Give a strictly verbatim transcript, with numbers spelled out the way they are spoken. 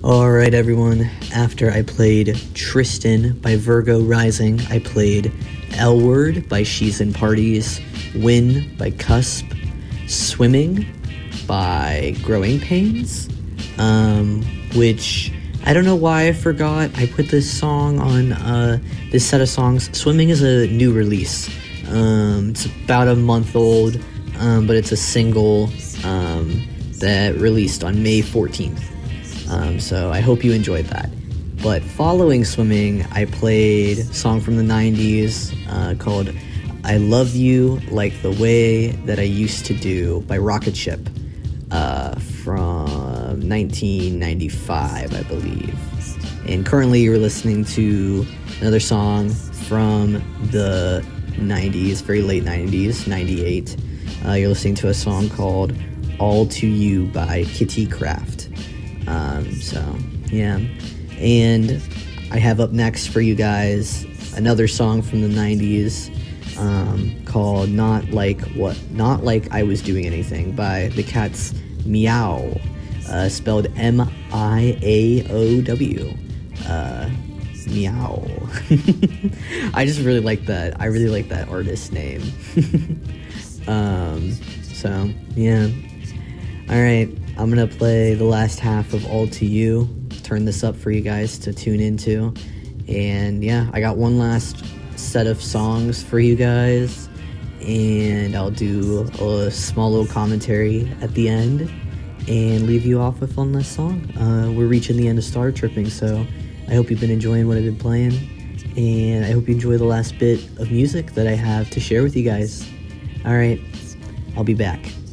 Alright, everyone. After I played Tristan by Virgo Rising, I played L Word by She's in Parties, Win by Cusp, Swimming by Growing Pains, um, which I don't know why I forgot. I put this song on uh, this set of songs. Swimming is a new release. Um, it's about a month old, um, but it's a single um, that released on May fourteenth. Um, so I hope you enjoyed that. But following Swimming, I played a song from the nineties uh, called I Love You Like the Way That I Used to Do by Rocket Ship uh, from nineteen ninety-five, I believe. And currently you're listening to another song from the nineties, very late nineties, ninety-eight. Uh, you're listening to a song called All To You by Kitty Craft. Um, so, yeah. And I have up next for you guys another song from the nineties um, called Not Like What Not Like I Was Doing Anything by the Cats Meow, uh, spelled M I A O W. Uh, meow. I just really like that. I really like that artist name. um, so, yeah. Alright. I'm going to play the last half of All To You, turn this up for you guys to tune into, and yeah, I got one last set of songs for you guys, and I'll do a small little commentary at the end, and leave you off with one last song. Uh, we're reaching the end of Star Tripping, so I hope you've been enjoying what I've been playing, and I hope you enjoy the last bit of music that I have to share with you guys. Alright, I'll be back.